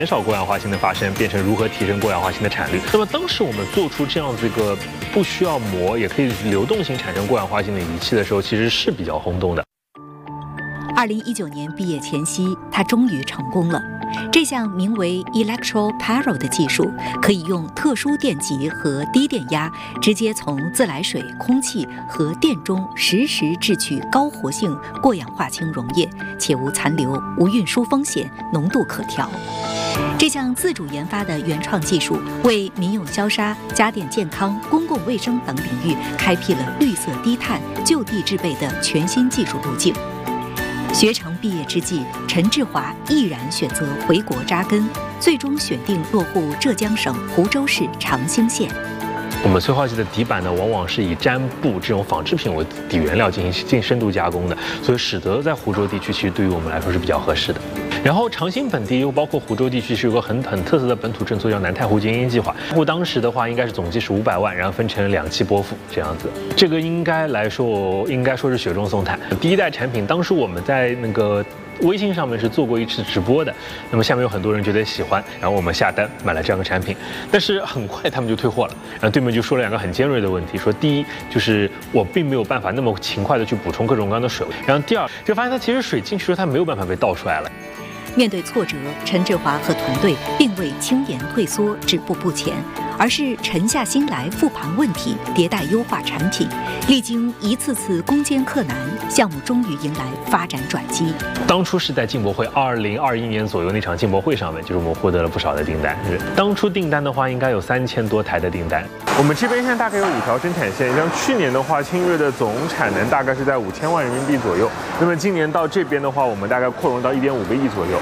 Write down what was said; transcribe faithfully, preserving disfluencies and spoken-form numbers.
减少过氧化氢的发生，变成如何提升过氧化氢的产率。那么当时我们做出这样子一个不需要膜也可以流动性产生过氧化氢的仪器的时候，其实是比较轰动的。 二零一九年毕业前夕，他终于成功了。这项名为 ElectroParo 的技术，可以用特殊电极和低电压，直接从自来水、空气和电中实时制取高活性过氧化氢溶液，且无残留、无运输风险，浓度可调。这项自主研发的原创技术，为民用消杀、家电健康、公共卫生等领域开辟了绿色低碳、就地制备的全新技术路径。学成毕业之际，陈志华毅然选择回国扎根，最终选定落户浙江省湖州市长兴县。 我们催化剂的底板呢，往往是以毡布这种纺织品为底原料进行进行深度加工的，所以使得在湖州地区其实对于我们来说是比较合适的。然后长兴本地又包括湖州地区是有个很很特色的本土政策，叫南太湖精英计划。湖当时的话应该是总计是五百万，然后分成两期拨付这样子。这个应该来说应该说是雪中送炭。第一代产品当时我们在那个微信上面是做过一次直播的，那么下面有很多人觉得喜欢，然后我们下单买了这样的产品，但是很快他们就退货了。然后对面就说了两个很尖锐的问题，说第一就是我并没有办法那么勤快的去补充各种各样的水，然后第二就发现它其实水进去之后它没有办法被倒出来了。 面对挫折，陈志华和团队并未轻言退缩、止步不前，而是沉下心来复盘问题，迭代优化产品。历经一次次攻坚克难，项目终于迎来发展转机。 当初是在进博会二零二一年左右那场进博会上面，就是我们获得了不少的订单。当初订单的话，应该有三千多台的订单。 我们这边现在大概有五条生产线，像去年的话，清锐的总产能大概是在五千万人民币左右。那么今年到这边的话，我们大概扩容到一点五个亿左右。